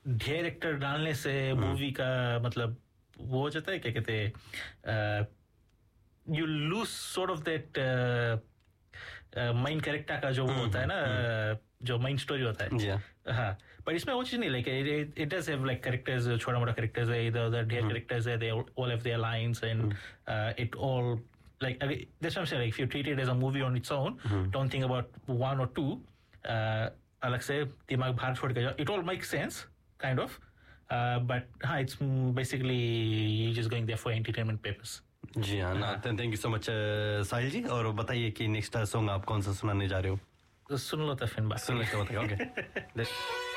ढेर एक्टर डालने से मूवी का मतलब वो हो जाता है, क्या कहते हैं, you lose sort of that main character का जो होता है ना, जो मेन स्टोरी होता है. हाँ, पर इसमें वो चीज नहीं, like it does have like characters, छोटा मोटा कैरेक्टर्स है, इधर उधर ढेर कैरेक्टर्स है, they all have their lines and it all like that's what I'm saying, like if you treat it as a movie on its own, don't think about one or two, अलग से दिमाग बाहर छोड़ के जाओ, it all makes sense kind of, but हाँ, it's basically you're just going there for entertainment purpose. जी हाँ ना, थैंक यू सो मच साहिल जी. और बताइए कि नेक्स्ट सॉन्ग आप कौन सा सुनाने जा रहे हो? तो सुन लो तो फिर बात सुन लेते हैं. ओके.